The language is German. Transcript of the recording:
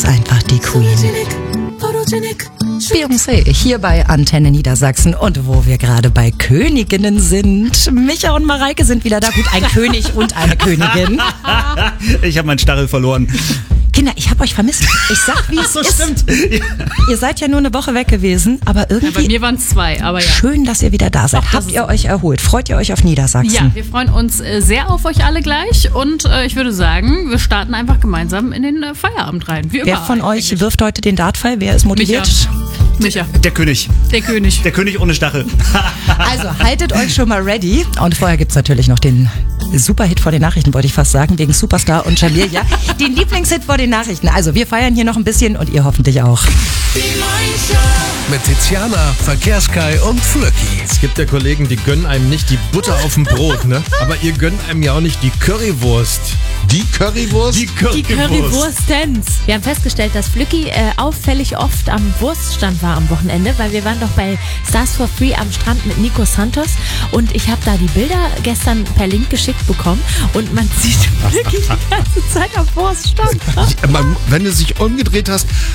ist einfach die Queen. Beyoncé hier bei Antenne Niedersachsen und wo wir gerade bei Königinnen sind. Micha und Mareike sind wieder da. Gut, ein König und eine Königin. Ich habe meinen Stachel verloren. Kinder, ich habe euch vermisst. Ich sag, wie es ist. Stimmt. Ihr seid ja nur eine Woche weg gewesen, aber irgendwie... Ja, bei mir waren es 2, aber ja. Schön, dass ihr wieder da seid. Habt ihr euch erholt? Freut ihr euch auf Niedersachsen? Ja, wir freuen uns sehr auf euch alle gleich und ich würde sagen, wir starten einfach gemeinsam in den Feierabend rein. Wie immer. Wer von euch wirft heute den Dartpfeil? Wer ist motiviert? Micha. Der König. Der König. Der König ohne Stachel. Also haltet euch schon mal ready. Und vorher gibt's natürlich noch den Superhit vor den Nachrichten, wollte ich fast sagen, wegen Superstar und Jamilia. Den Lieblingshit vor den Nachrichten. Also wir feiern hier noch ein bisschen und ihr hoffentlich auch. Mit Tiziana, Verkehrskai und Flöcki. Es gibt ja Kollegen, die gönnen einem nicht die Butter auf dem Brot, ne? Aber ihr gönnt einem ja auch nicht die Currywurst. Die Currywurst? Die Currywurst. Die Currywurstens. Wir haben festgestellt, dass Flücki auffällig oft am Wurststand war am Wochenende, weil wir waren doch bei Stars for Free am Strand mit Nico Santos und ich habe da die Bilder gestern per Link geschickt bekommen und man sieht Flücki die ganze Zeit am Wurststand. Wenn du dich umgedreht hast,